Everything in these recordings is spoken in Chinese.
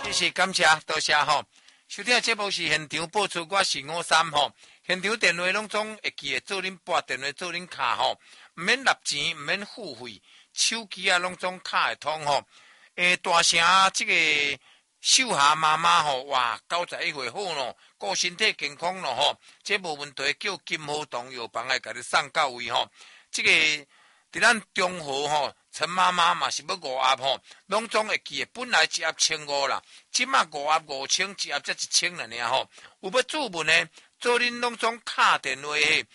谢谢感谢，多谢吼。收听的节目是现场播出，我是53吼。现场电话拢总会记得做恁拨电话做恁卡吼，唔免纳钱，唔免付费，手机啊拢总卡会通吼。大城这个秀霞妈妈吼，哇，91岁好咯，顾身体健康咯吼，这无问题，叫金河堂药房来甲你送到位吼。这个伫咱中和吼，陈妈妈嘛是要5盒吼，拢总会记得，本来一盒1500啦，即马5盒5000，一盒才1000了尔吼。有要注文呢，做恁拢总卡电话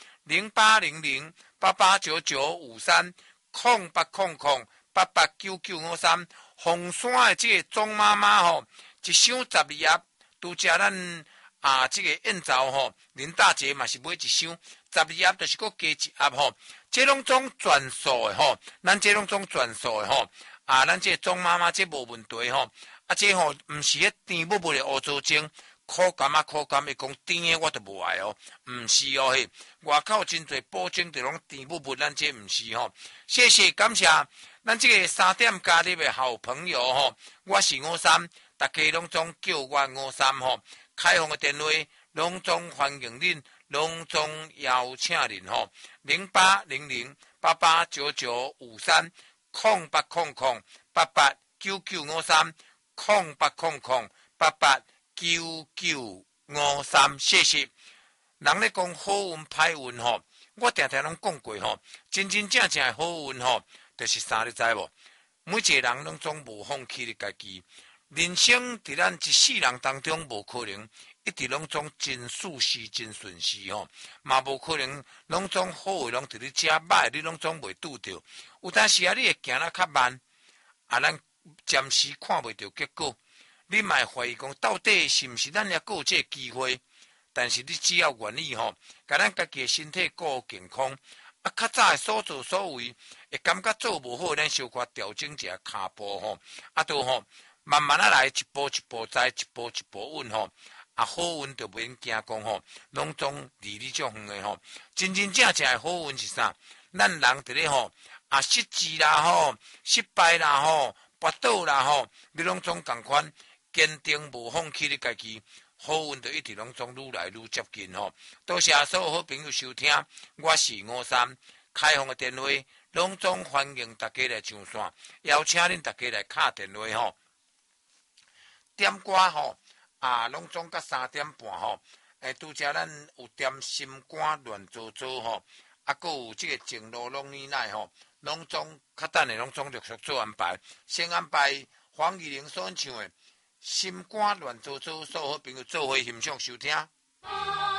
0800-889-953，0800-889953。凤山的这个钟妈妈吼，一箱12盒，拄食咱这个燕枣吼，林大姐嘛是买一箱12盒，就是搁加一盒吼。这拢总全数的吼，咱这拢总全数的吼。咱这钟妈妈这无问题吼。这吼唔是迄甜蜜蜜的乌糟精，苦甘啊苦甘，伊讲甜的我都无爱哦，唔是哦嘿。外口真侪保证就拢甜蜜蜜，咱这唔是吼。谢谢感谢。咱这个3点加入的好朋友吼，我是53，大家拢总叫我53吼。开放的电话拢总欢迎恁，拢总邀请恁吼。0800-889953，0800-889953，谢谢。人咧讲好运歹运吼，我常常拢讲过吼，真正的好运吼。就是啥你知无？每一个人拢总无放弃的家己，人生伫咱一世人当中，无可能一直拢总真顺时真顺时吼，嘛无可能拢总好的拢伫你遮，歹你拢总袂拄着。有当时啊，你会行得较慢，咱暂时看袂到结果，你嘛会怀疑讲，到底是毋是咱也有这个机会？但是你只要愿意吼，甲咱家己的身体顾好健康。较早的所作所为，会感觉做无好，咱小可调整一下骹步吼，都吼慢慢来，一步一步栽，一步一步稳吼。好运就免惊讲吼，拢总离你足远的吼。真正的好运是啥？咱人伫咧吼失志啦吼，失败啦吼，跌倒啦吼，你拢总共款，坚定无放弃你家己。好运就一直拢总愈来愈接近吼，多谢所有好朋友收听，我是53，开放的电话，拢总欢迎大家来上线，邀请恁大家来敲电话吼。点歌吼拢总到3点半吼，拄则咱有点心肝乱糟糟吼，还有这个情路拢呢奈吼，拢总较等的拢总陆续做安排，先安排黄义玲所唱的。心肝乱糟糟，所有好朋友做伙欣赏收听。